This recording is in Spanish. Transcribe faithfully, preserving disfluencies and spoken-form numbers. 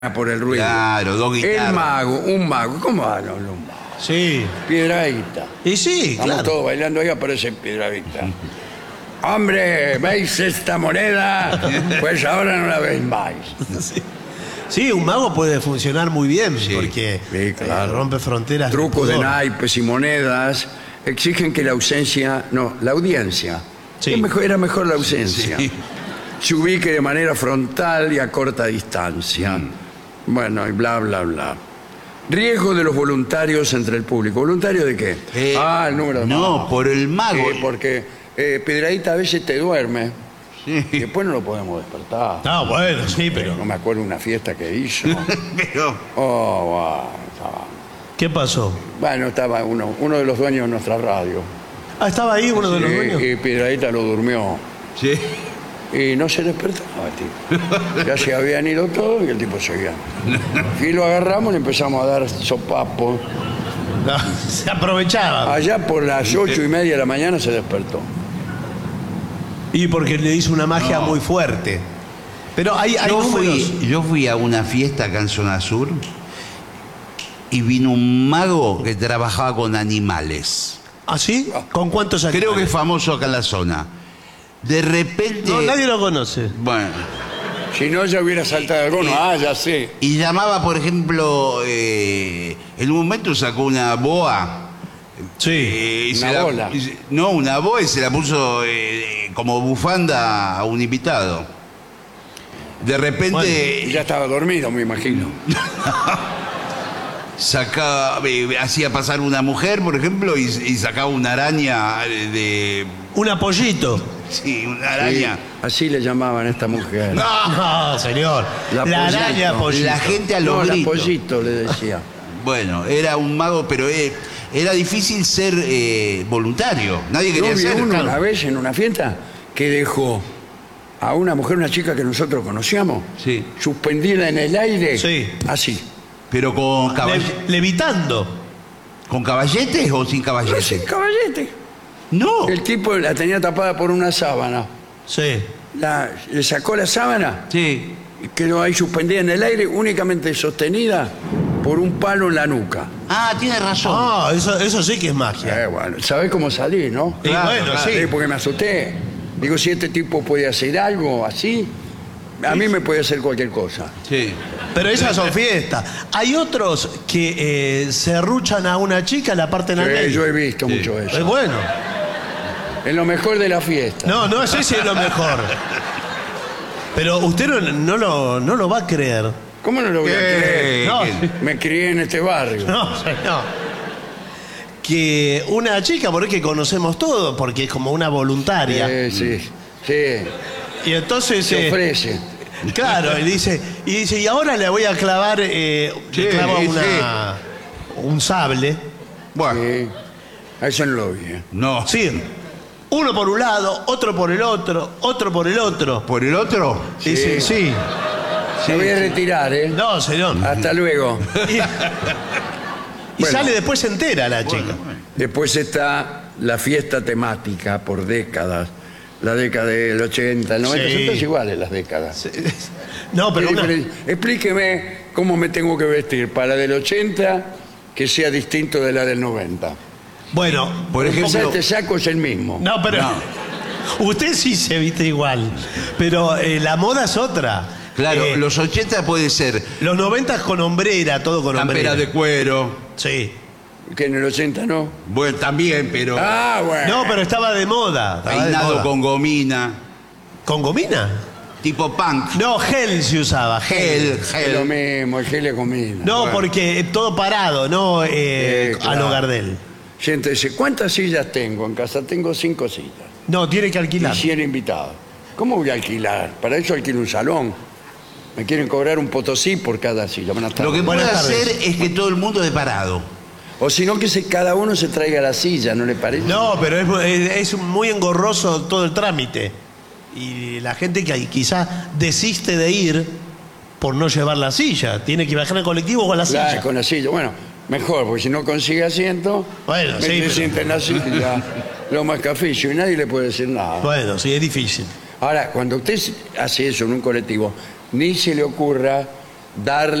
por el ruido. Claro, dos guitarras. El mago, un mago. ¿Cómo va? No, no, un mago. Sí. Piedradita. Y sí, Estamos claro. todos bailando ahí, aparece Piedradita. Hombre, ¿veis esta moneda? Pues ahora no la veis más. Sí. Sí, un mago puede funcionar muy bien Sí. porque Sí, claro. eh, rompe fronteras. Trucos de pudor. naipes y monedas exigen que la ausencia, no, la audiencia. Sí. Es mejor- era mejor la ausencia. Sí. Se ubique de manera frontal y a corta distancia. Bueno, y bla, bla, bla. Riesgo de los voluntarios entre el público. ¿Voluntario de qué? Eh, ah, el número de No, magos. por el mago. Sí, porque eh, Piedradita a veces te duerme. Sí. Y después no lo podemos despertar. Ah, bueno, sí, pero. No me acuerdo una fiesta que hizo. Pero, Oh, bueno, estaba, ¿Qué pasó? bueno, estaba uno, uno de los dueños de nuestra radio. Ah, estaba ahí uno de los Sí, dueños. y Piedradita lo durmió. sí. Y no se despertaba el tipo. Ya se habían ido todos y el tipo seguía. Y lo agarramos y le empezamos a dar sopapos. No, se aprovechaba. Allá por las ocho y media de la mañana se despertó. Y porque le hizo una magia No. muy fuerte. Pero hay, hay Yo números. fui, yo fui a una fiesta acá en Zona Sur y vino un mago que trabajaba con animales. ¿Ah, sí? ¿Con cuántos años? Creo que es famoso acá en la zona. De repente. No, nadie lo conoce. Bueno. Si no, ya hubiera saltado alguno. Ah, ya sé. Y llamaba, por ejemplo, eh, en un momento sacó una boa. Sí. eh, y Una se la- bola. y se- no, una boa y se la puso eh, como bufanda a un invitado. De repente Y ya estaba dormido, me imagino. sacaba, eh, hacía pasar una mujer, por ejemplo, y, y sacaba una araña de. Un apoyito. Sí, una Sí, araña. así le llamaban a esta mujer. No, señor. La La, pollito. araña pollito. La gente a los No, la gritos. pollito le decía. Bueno, era un mago, pero eh, era difícil ser eh, voluntario. Nadie Yo quería vi ser. uno claro. una vez en una fiesta que dejó a una mujer, una chica que nosotros conocíamos, Sí. suspendida en el aire, Sí. así. Pero con, caball- Le- levitando. ¿con caballetes o sin Ese caballetes? caballete. No. El tipo la tenía tapada por una sábana. Sí. La- le sacó la sábana Sí. y quedó ahí suspendida en el aire, únicamente sostenida por un palo en la nuca. Ah, tiene razón. Ah, eso, eso sí que es magia. Eh, bueno, ¿sabés cómo salí, no? Y claro, bueno, claro. sí. Sí, porque me asusté. Digo, si este tipo puede hacer algo así, a mí me puede hacer cualquier cosa. Sí. Pero esas son fiestas. Hay otros que eh, se ruchan a una chica, la parten al Sí, medio. yo he visto Sí. mucho Es eso. bueno. Es lo mejor de la fiesta. No, no sé si es lo mejor. Pero usted no, no lo, no lo va a creer. ¿Cómo no lo voy a ¿Qué? creer? No, ¿Qué? Me crié en este barrio. no, no. Que una chica, por ahí que conocemos todos, porque es como una voluntaria. Sí, sí, sí. Y entonces. Se eh, ofrece. Claro, y dice, y dice, y ahora le voy a clavar, eh, Sí, le clava sí. una, un sable. Bueno. Sí. A eso no lo vi. ¿eh? No. Sí, uno por un lado, otro por el otro, otro por el otro. ¿Por el otro? Dice, sí. Me voy a retirar, ¿eh? No, señor. Hasta luego. Y, y Bueno. sale después entera la chica. Después está la fiesta temática por décadas. La década del ochenta, el noventa, Sí. son todas iguales las décadas. No, pero ¿Qué una- diferencia? Explíqueme cómo me tengo que vestir para la del ochenta que sea distinto de la del noventa. bueno, Por O sea, ejemplo. este saco es el mismo. no, pero No. usted sí se viste igual, pero eh, la moda es otra. Claro, Eh, los ochenta puede ser los noventa con hombrera, todo con campera hombrera. de cuero. Sí. Que en el ochenta no. Bueno, también, pero Ah, bueno. No, pero estaba de moda. estaba de peinado moda. con gomina, ¿Con gomina? tipo punk. No, gel se usaba, gel. Gel, Es lo gel. mismo, el gel de comida. No, Bueno. porque todo parado, no eh, Eh, a claro. lo Gardel. Gente dice, ¿cuántas sillas tengo? En casa tengo cinco sillas. No, tiene que Y alquilar. cien invitados. ¿Cómo voy a alquilar? Para eso alquilo un salón. Me quieren cobrar un potosí por cada silla. Buenas tardes. Lo que puede Buenas tardes. hacer es que todo el mundo de parado. O si no, que se, cada uno se traiga la silla, ¿no le parece? No, pero es, es- es muy engorroso todo el trámite. Y la gente que quizás desiste de ir por no llevar la silla. Tiene que viajar en colectivo o a la Claro, silla. con la silla. Bueno, mejor, porque si no consigue asiento, Bueno, me sí, se pero- sienta en la silla, lo más cafillo y nadie le puede decir nada. Bueno, sí, es difícil. Ahora, cuando usted hace eso en un colectivo, ni se le ocurra dar